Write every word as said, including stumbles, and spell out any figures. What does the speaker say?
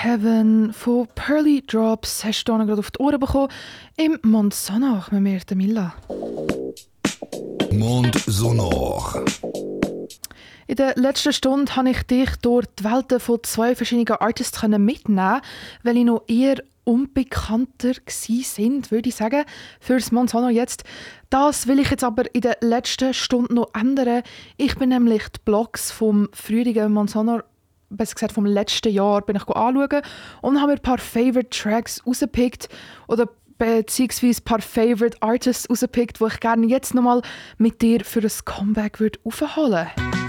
Heaven von Pearly Drops hast du gerade auf die Ohren bekommen. Im Mond Sonor mit mir, der Milla. Mond Sonor. In der letzten Stunde konnte ich dich durch die Welten von zwei verschiedenen Artists mitnehmen, weil ich noch eher unbekannter sind, würde ich sagen, für das Mond Sonor jetzt. Das will ich jetzt aber in der letzten Stunde noch ändern. Ich bin nämlich die Blogs vom früheren Mond Sonor, besser gesagt vom letzten Jahr, bin ich anschauen und habe mir ein paar Favorite Tracks rausgepickt oder beziehungsweise ein paar Favorite Artists rausgepickt, die ich gerne jetzt nochmal mit dir für ein Comeback würde aufholen würde.